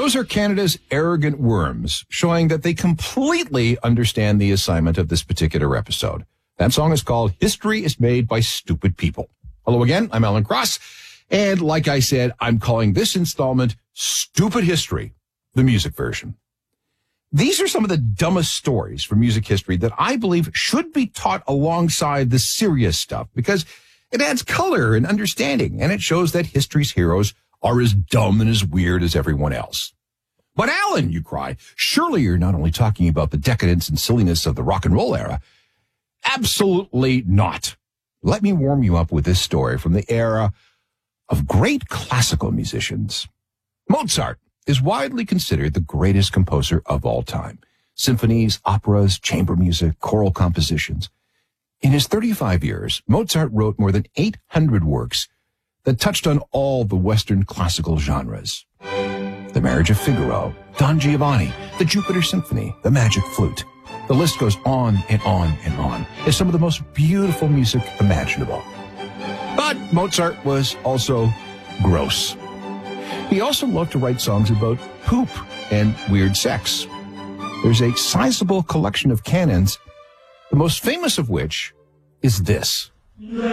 Those are Canada's arrogant worms, showing that they completely understand the assignment of this particular episode. That song is called History is Made by Stupid People. Hello again, I'm Alan Cross, and like I said, I'm calling this installment Stupid History, the music version. These are some of the dumbest stories from music history that I believe should be taught alongside the serious stuff because it adds color and understanding, and it shows that history's heroes are as dumb and as weird as everyone else. But Alan, you cry, surely you're not only talking about the decadence and silliness of the rock and roll era. Absolutely not. Let me warm you up with this story from the era of great classical musicians. Mozart is widely considered the greatest composer of all time. Symphonies, operas, chamber music, choral compositions. In his 35 years, Mozart wrote more than 800 works that touched on all the Western classical genres. The Marriage of Figaro, Don Giovanni, the Jupiter Symphony, the Magic Flute. The list goes on and on and on. It's some of the most beautiful music imaginable. But Mozart was also gross. He also loved to write songs about poop and weird sex. There's a sizable collection of canons, the most famous of which is this.